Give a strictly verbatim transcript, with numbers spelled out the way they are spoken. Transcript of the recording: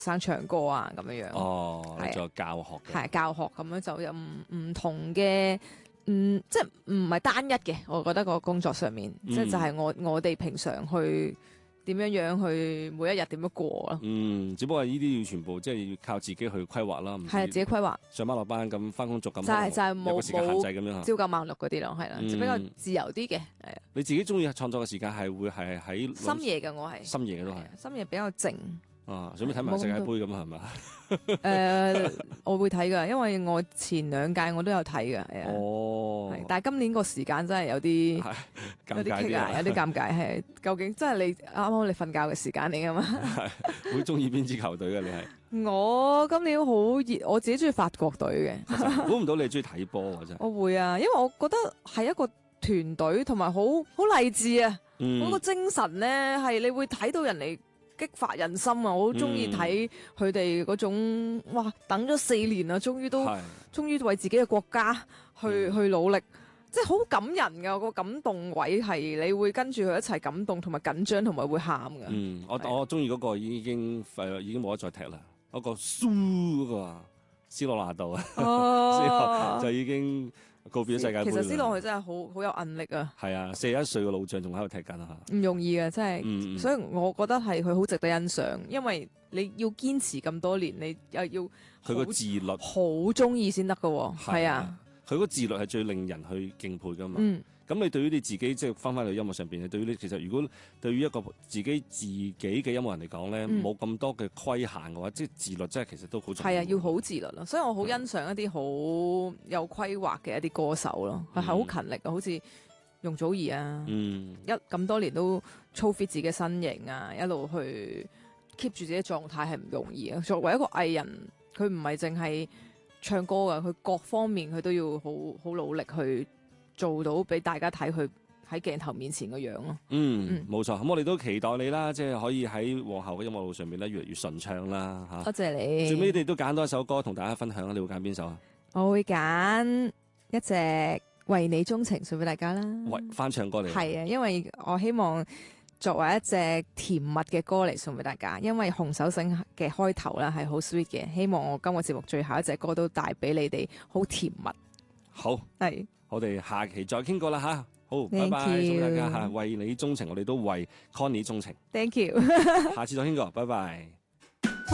生唱歌啊咁樣樣。 哦，你仲有教學嘅。 係教學咁樣就有唔唔同嘅，嗯，即係唔係單一嘅。我覺得個工作上面， 嗯即係就係我我哋平常去點樣樣去每一日點樣過咯。 嗯，只不過呢啲要全部即係要靠自己去規劃啦。唔係啊，自己規劃， 上班落班咁翻工族咁， 就係就係冇有個時間限制咁樣嚇。 朝九晚六嗰啲咯，係啦， 嗯就比較自由啲嘅。係啊， 你自己中意創作嘅時間係會係喺深夜嘅我係深夜嘅都係係啊深夜比較靜。 啊，準備睇埋世界盃咁係嘛？ 誒、呃，我會睇㗎，因為我前兩屆我都有睇㗎，係啊。 哦， 係但係今年個時間真係有啲有尷尬啲棘啊， 啲啊， 有啲尷尬係。究竟真係你啱啱你瞓覺嘅時間嚟㗎嘛？ 係會中意邊支球隊嘅你係？ 我今年好熱，我自己中意法國隊嘅。 估唔到你中意睇波喎真係。 我會啊，因為我覺得係一個團隊，同埋好好勵志啊！嗰、 嗯個精神咧係你會睇到人哋激發人心啊！我好中意睇佢哋嗰種哇，等咗四年啊，終於都係終於為自己嘅國家去、 嗯去努力，即係好感人㗎。個感動位係你會跟住佢一齊感動，同埋緊張，同埋會喊㗎。 嗯，我係我中意嗰個已經誒已經冇得再踢啦，嗰、個蘇嗰個啊，斯洛拿度啊， 哦就已經告別咗世界盃啦。 其實斯洛佢真係好好有韌力啊， 係啊，四十一歲嘅老將仲喺度踢緊啊！ 唔容易啊，真係。 嗯， 所以我覺得係佢好值得欣賞，因為你要堅持咁多年，你又要佢個自律好中意先得㗎喎。係啊， 佢嗰自律係最令人去敬佩噶嘛。 嗯， 咁你對於你自己即係翻翻去音樂上邊，你對於你其實如果對於一個自己自己嘅音樂人嚟講咧， 嗯冇咁多嘅規限嘅話，即係自律真係其實都好重要。 係啊，要好自律咯。所以我好欣賞一啲好有規劃嘅一啲歌手咯，係好勤力啊，好似容祖兒啊， 嗯， 一咁多年都操 fit 自己嘅身形啊，一路去 keep 住自己嘅狀態係唔容易啊。作為一個藝人，佢唔係淨係唱歌噶，佢各方面佢都要好好努力去做到俾大家睇佢喺鏡頭面前嘅樣咯。 嗯，冇錯。咁我哋都期待你啦，即係可以喺往後嘅音樂路上面咧越嚟越順暢啦嚇。 多謝你。 最尾你都揀多一首歌同大家分享啊！你會揀邊首啊？ 我會揀一隻為你鍾情送俾大家啦。 喂，翻唱歌嚟。 係啊，因為我希望作為一隻甜蜜嘅歌嚟送俾大家，因為紅手繩嘅開頭啦係好 sweet 嘅，希望我今個節目最後一隻歌都帶俾你哋好甜蜜。 好， 係， 我哋下期再傾過啦吓。好，拜 Thank 拜，送俾大 you 家吓，為你鍾情，我哋都為 Connie 鍾情。 Thank you。 下次再傾過，拜拜。